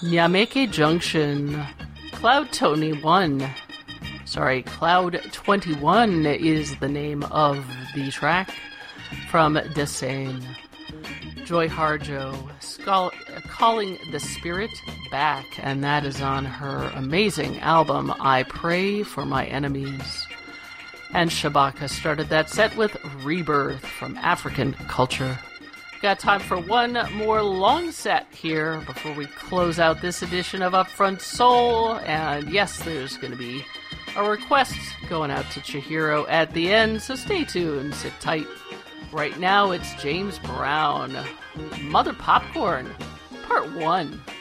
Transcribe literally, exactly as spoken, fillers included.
Nyameke Junction, Cloud Tony one. Sorry, Cloud twenty-one is the name of the track from Desane. Joy Harjo, Skull, Calling the Spirit Back, and that is on her amazing album, I Pray for My Enemies. And Shabaka started that set with Rebirth from African Culture. Got time for one more long set here before we close out this edition of Upfront Soul. And yes, there's going to be a request going out to Chihiro at the end, so stay tuned, sit tight. Right now, it's James Brown, Mother Popcorn, Part one.